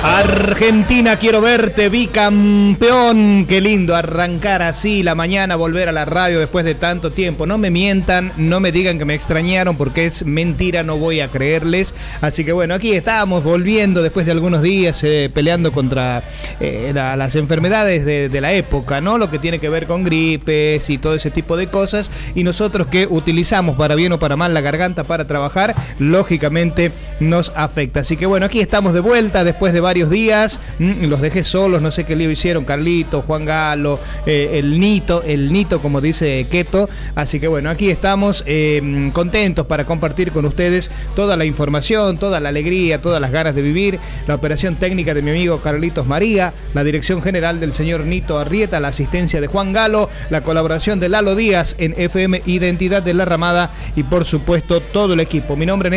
Argentina, quiero verte bicampeón. Qué lindo arrancar así la mañana, volver a la radio después de tanto tiempo. No me mientan, no me digan que me extrañaron porque es mentira, no voy a creerles. Así que bueno, aquí estábamos volviendo después de algunos días peleando contra las enfermedades de la época, ¿no? Lo que tiene que ver con gripes y todo ese tipo de cosas. Y nosotros que utilizamos para bien o para mal la garganta para trabajar, lógicamente nos afecta. Así que bueno, aquí estamos de vuelta después de varios días. Los dejé solos, no sé qué lío hicieron Carlito, Juan Galo, el Nito como dice Keto. Así que bueno, aquí estamos contentos para compartir con ustedes toda la información, toda la alegría, todas las ganas de vivir, la operación técnica de mi amigo Carlitos María, la dirección general del señor Nito Arrieta, la asistencia de Juan Galo, la colaboración de Lalo Díaz en FM Identidad de la Ramada y por supuesto todo el equipo. Mi nombre es